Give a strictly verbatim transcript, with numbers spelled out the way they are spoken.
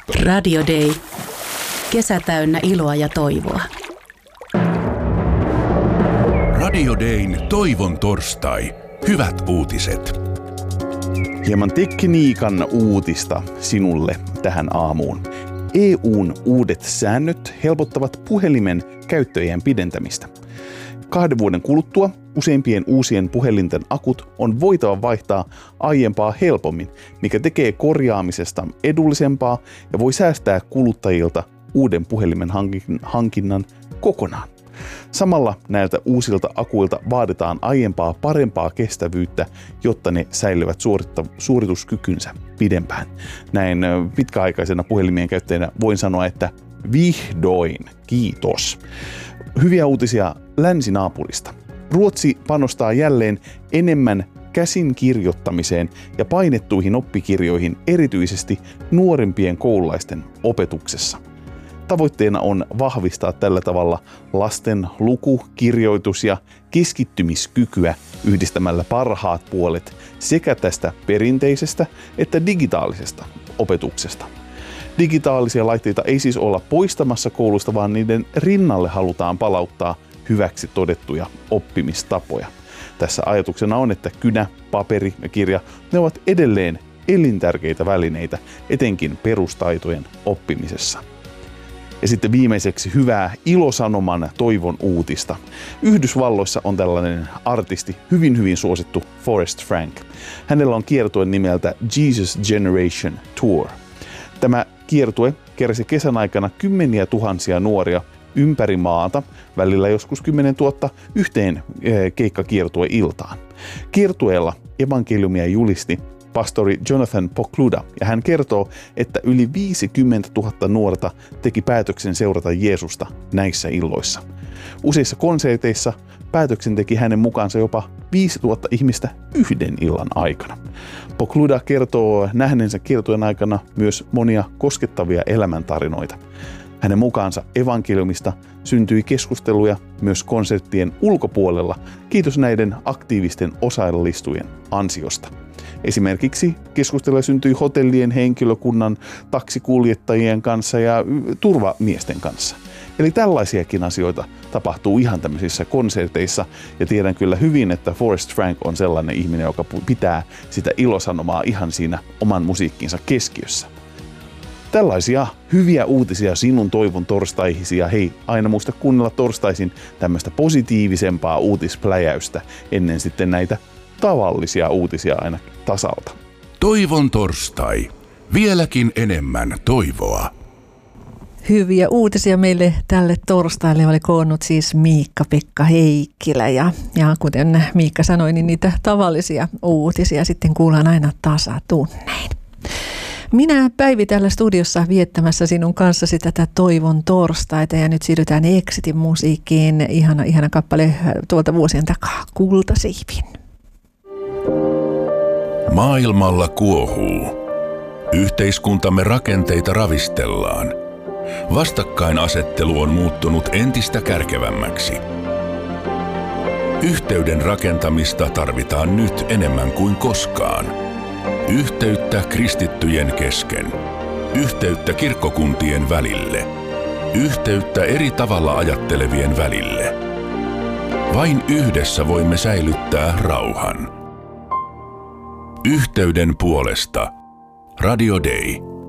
Radio Day. Kesä täynnä iloa ja toivoa. Radio Dayn toivon torstai. Hyvät uutiset. Hieman tekniikan uutista sinulle tähän aamuun. E U:n uudet säännöt helpottavat puhelimen käyttöiän pidentämistä. Kahden vuoden kuluttua useimpien uusien puhelinten akut on voitava vaihtaa aiempaa helpommin, mikä tekee korjaamisesta edullisempaa ja voi säästää kuluttajilta uuden puhelimen hankinnan kokonaan. Samalla näiltä uusilta akuilta vaaditaan aiempaa parempaa kestävyyttä, jotta ne säilyvät suorituskykynsä pidempään. Näin pitkäaikaisena puhelimien käyttäjänä voin sanoa, että vihdoin kiitos. Hyviä uutisia länsinaapurista. Ruotsi panostaa jälleen enemmän käsin kirjoittamiseen ja painettuihin oppikirjoihin erityisesti nuorempien koululaisten opetuksessa. Tavoitteena on vahvistaa tällä tavalla lasten luku-, kirjoitus- ja keskittymiskykyä yhdistämällä parhaat puolet sekä tästä perinteisestä että digitaalisesta opetuksesta. Digitaalisia laitteita ei siis olla poistamassa koulusta, vaan niiden rinnalle halutaan palauttaa hyväksi todettuja oppimistapoja. Tässä ajatuksena on, että kynä, paperi ja kirja, ne ovat edelleen elintärkeitä välineitä, etenkin perustaitojen oppimisessa. Ja sitten viimeiseksi hyvää ilosanoman toivon uutista. Yhdysvalloissa on tällainen artisti, hyvin hyvin suosittu Forrest Frank. Hänellä on kiertue nimeltä Jesus Generation Tour. Tämä kiertue keräsi kesän aikana kymmeniä tuhansia nuoria ympäri maata, välillä joskus kymmenen tuhatta, yhteen keikkakiertue-iltaan. Kiertueella evankeliumia julisti pastori Jonathan Pokluda, ja hän kertoo, että yli viisikymmentätuhatta nuorta teki päätöksen seurata Jeesusta näissä illoissa. Useissa konserteissa päätöksen teki hänen mukaansa jopa viisituhatta ihmistä yhden illan aikana. Pokluda kertoo nähneensä kiertueen aikana myös monia koskettavia elämäntarinoita. Hänen mukaansa evankeliumista syntyi keskusteluja myös konserttien ulkopuolella, kiitos näiden aktiivisten osallistujien ansiosta. Esimerkiksi keskusteluja syntyi hotellien henkilökunnan, taksikuljettajien kanssa ja turvamiesten kanssa. Eli tällaisiakin asioita tapahtuu ihan tämmöisissä konserteissa, ja tiedän kyllä hyvin, että Forrest Frank on sellainen ihminen, joka pitää sitä ilosanomaa ihan siinä oman musiikkinsa keskiössä. Tällaisia hyviä uutisia sinun toivon torstaihisi, ja hei, aina muista kuunnella torstaisin tämmöistä positiivisempaa uutispläjäystä ennen sitten näitä tavallisia uutisia aina tasalta. Toivon torstai. Vieläkin enemmän toivoa. Hyviä uutisia meille tälle torstaille oli koonnut siis Miikka-Pekka Heikkilä. Ja, ja kuten Miikka sanoi, niin niitä tavallisia uutisia sitten kuullaan aina tasatunnein. Minä Päivi täällä studiossa viettämässä sinun kanssasi tätä toivon torstaita, ja nyt siirrytään Exitin musiikkiin. Ihana, ihana kappale tuolta vuosien takaa, Kultasiivin. Maailmalla kuohuu. Yhteiskuntamme rakenteita ravistellaan. Vastakkainasettelu on muuttunut entistä kärkevämmäksi. Yhteyden rakentamista tarvitaan nyt enemmän kuin koskaan. Yhteyttä kristittyjen kesken. Yhteyttä kirkkokuntien välille. Yhteyttä eri tavalla ajattelevien välille. Vain yhdessä voimme säilyttää rauhan. Yhteyden puolesta. Radio Day.